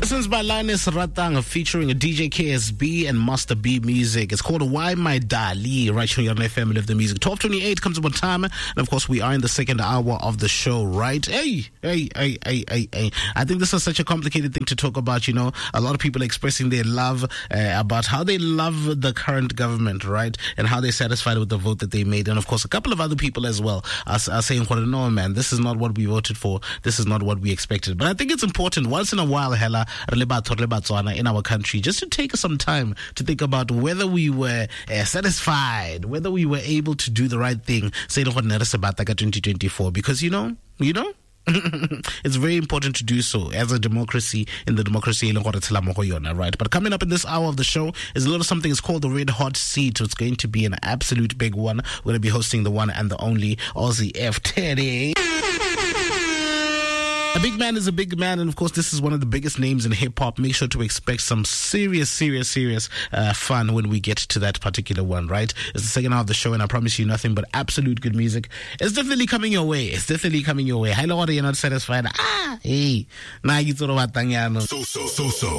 This is by Linus Ratang featuring DJ KSB and Master B Music. It's called Why My Dali, right here on FM Live the Music. 12:28 comes about time, and of course we are in the second hour of the show, right? Hey. I think this is such a complicated thing to talk about, you know. A lot of people expressing their love about how they love the current government, right? And how they're satisfied with the vote that they made. And of course a couple of other people as well are saying, no man, this is not what we voted for. This is not what we expected. But I think it's important once in a while, hela, in our country, just to take some time to think about whether we were satisfied, whether we were able to do the right thing, say 2024, because you know, it's very important to do so as a democracy, in the democracy, right? But coming up in this hour of the show is a little something. It's called the Red Hot Seat. It's going to be an absolute big one. We're going to be hosting the one and the only Aussie F Teddy. A big man is a big man, and of course this is one of the biggest names in hip-hop. Make sure to expect some serious fun when we get to that particular one, right? It's the second hour of the show, and I promise you nothing but absolute good music. It's definitely coming your way. Hello, you're not satisfied. Hey. Nah, you thought about so.